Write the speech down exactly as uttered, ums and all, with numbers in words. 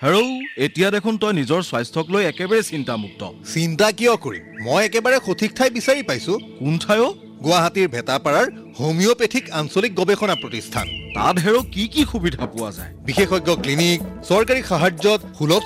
হেৰৌ এতিয়া দেখোন তই নিজৰ স্বাস্থ্যক লৈ একেবাৰে চিন্তামুক্ত চিন্তা কিয় কৰিম মই একেবাৰে সঠিক ঠাই বিচাৰি পাইছো কোন ঠাই গুৱাহাটীৰ ভেটাপাৰাৰ হোমিওপেথিক আঞ্চলিক গৱেষণা প্ৰতিষ্ঠান তাত হেৰৌ কি কি সুবিধা পোৱা যায় বিশেষজ্ঞ ক্লিনিক চৰকাৰী সাহায্যত সুলভ